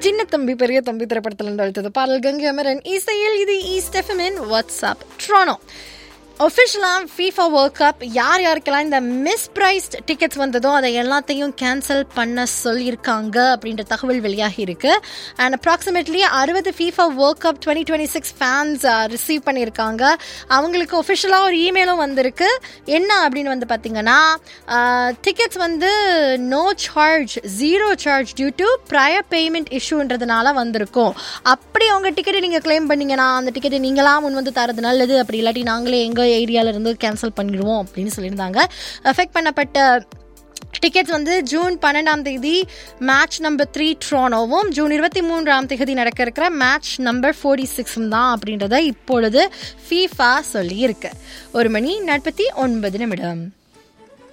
சின்ன தம்பி பெரிய தம்பி திரைப்படத்தில் அழுத்தது பாடல் கங்கை அமரன் இசையில். இது ஈஸ்ட் எஃப்எம்மின் வாட்ஸ்அப் ட்ரோனோ. ஒஃபிஷியலாக FIFA வேர்ல்ட் கப் யார் யாருக்கெல்லாம் இந்த மிஸ்பிரைஸ்ட் டிக்கெட்ஸ் வந்ததோ அதை எல்லாத்தையும் கேன்சல் பண்ண சொல்லியிருக்காங்க அப்படின்ற தகவல் வெளியாகி இருக்கு. And approximately 60 FIFA world cup 2026 fans receive பண்ணியிருக்காங்க. அவங்களுக்கு ஒஃபிஷியலாக ஒரு இமெயிலும் வந்திருக்கு. என்ன அப்படின்னு வந்து பார்த்தீங்கன்னா, டிக்கெட்ஸ் வந்து no charge, 0 charge due to prior payment இஷ்யூன்றதுனால வந்திருக்கும். அப்படி உங்கள் டிக்கெட்டை நீங்கள் கிளைம் பண்ணீங்கன்னா அந்த டிக்கெட்டை நீங்களாம் முன் வந்து தரது நல்லது, அப்படி இல்லாட்டி நாங்களே எங்கள் ஏரியால இருந்து கேன்சல் பண்ணிடுவோம் அப்படின்னு சொல்லியிருந்தாங்க. அஃபெக்ட் பண்ணப்பட்ட டிக்கெட்ஸ் வந்து ஜூன் 12 மேட்ச் நம்பர் 3 ட்ரோனோவும், ஜூன் 23 நடக்க இருக்கிற மேட்ச் நம்பர் 46 தான் அப்படின்றத இப்பொழுது FIFA சொல்லி இருக்கு. 1:49